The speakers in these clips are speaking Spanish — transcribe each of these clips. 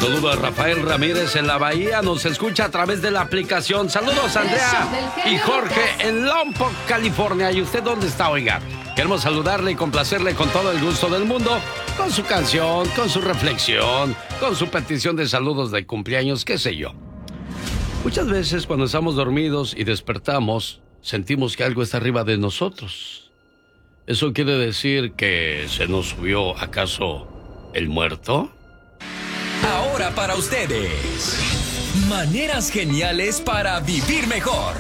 Saludo a Rafael Ramírez en la Bahía, nos escucha a través de la aplicación. Saludos a Andrea y Jorge en Lompoc, California. ¿Y usted dónde está, oiga? Queremos saludarle y complacerle con todo el gusto del mundo, con su canción, con su reflexión, con su petición de saludos de cumpleaños, qué sé yo. Muchas veces cuando estamos dormidos y despertamos, sentimos que algo está arriba de nosotros. ¿Eso quiere decir que se nos subió acaso el muerto? Ahora para ustedes, maneras geniales para vivir mejor.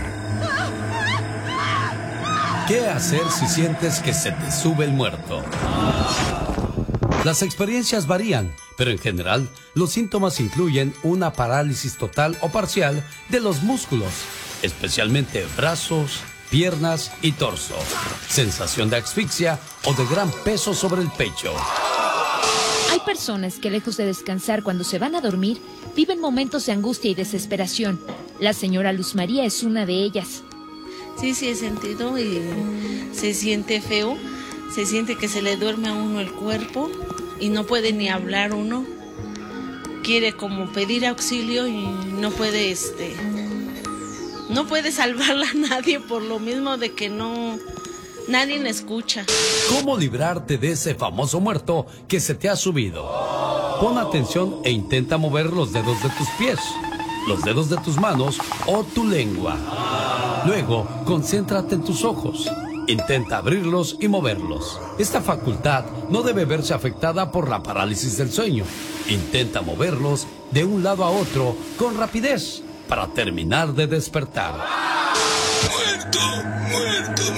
¿Qué hacer si sientes que se te sube el muerto? Las experiencias varían, pero en general, los síntomas incluyen una parálisis total o parcial de los músculos, especialmente brazos, piernas y torso, sensación de asfixia o de gran peso sobre el pecho. Hay personas que, lejos de descansar cuando se van a dormir, viven momentos de angustia y desesperación. La señora Luz María es una de ellas. Sí, he sentido y se siente feo, se siente que se le duerme a uno el cuerpo y no puede ni hablar uno. Quiere como pedir auxilio y no puede salvarla a nadie por lo mismo de que nadie le escucha. ¿Cómo librarte de ese famoso muerto que se te ha subido? Pon atención e intenta mover los dedos de tus pies, los dedos de tus manos o tu lengua. Luego, concéntrate en tus ojos. Intenta abrirlos y moverlos. Esta facultad no debe verse afectada por la parálisis del sueño. Intenta moverlos de un lado a otro con rapidez para terminar de despertar. ¡Muerto! ¡Muerto!